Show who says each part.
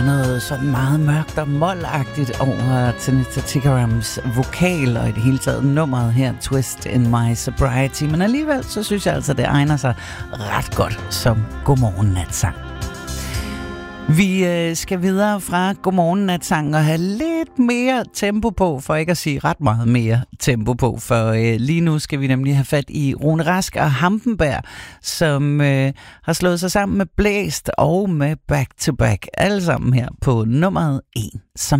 Speaker 1: er noget sådan meget mørkt og moldagtigt over Tanita Tikarams vokal og i det hele taget nummeret her, Twist in My Sobriety. Men alligevel så synes jeg altså, det egner sig ret godt som Godmorgen Natsang. Vi skal videre fra Godmorgen Natsang og have lidt mere tempo på, for ikke at sige ret meget mere tempo på, for lige nu skal vi nemlig have fat i Rune Rask og Hampenberg, som har slået sig sammen med Blæst og med Back to Back, alle sammen her på nummeret 1 som